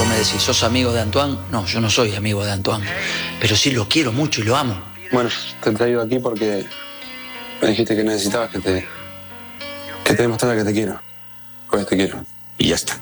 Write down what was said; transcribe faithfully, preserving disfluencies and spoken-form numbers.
Vos me decís, ¿sos amigo de Antoine? No, yo no soy amigo de Antoine, pero sí lo quiero mucho y lo amo. Bueno, te he traído aquí porque me dijiste que necesitabas que te, que te demostrara que te quiero. Pues te quiero. Y ya está.